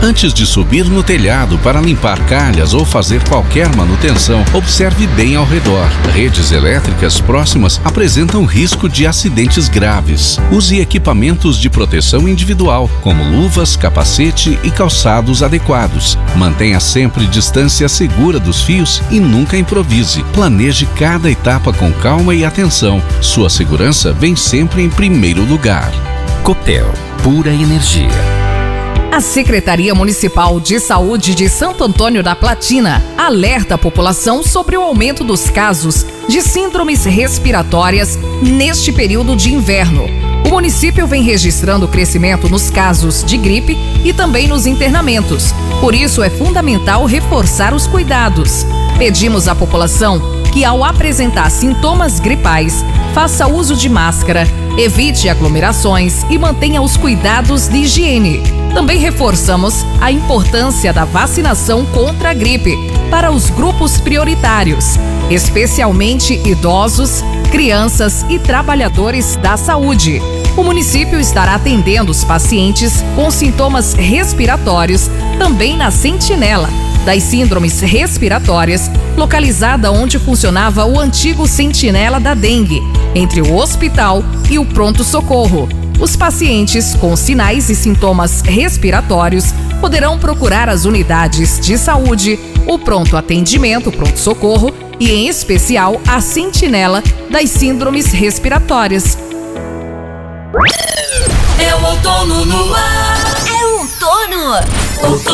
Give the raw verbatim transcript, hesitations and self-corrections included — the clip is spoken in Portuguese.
Antes de subir no telhado para limpar calhas ou fazer qualquer manutenção, observe bem ao redor. Redes elétricas próximas apresentam risco de acidentes graves. Use equipamentos de proteção individual, como luvas, capacete e calçados adequados. Mantenha sempre distância segura dos fios e nunca improvise. Planeje cada etapa com calma e atenção. Sua segurança vem sempre em primeiro lugar. Copel, pura energia. A Secretaria Municipal de Saúde de Santo Antônio da Platina alerta a população sobre o aumento dos casos de síndromes respiratórias neste período de inverno. O município vem registrando crescimento nos casos de gripe e também nos internamentos. Por isso, é fundamental reforçar os cuidados. Pedimos à população que, ao apresentar sintomas gripais, faça uso de máscara, evite aglomerações e mantenha os cuidados de higiene. Também reforçamos a importância da vacinação contra a gripe para os grupos prioritários, especialmente idosos, crianças e trabalhadores da saúde. O município estará atendendo os pacientes com sintomas respiratórios também na Sentinela das Síndromes Respiratórias, localizada onde funcionava o antigo Sentinela da Dengue, entre o hospital e o pronto-socorro. Os pacientes com sinais e sintomas respiratórios poderão procurar as unidades de saúde, o pronto atendimento, o pronto-socorro e, em especial, a Sentinela das Síndromes Respiratórias. É o outono no ar. É outono. outono.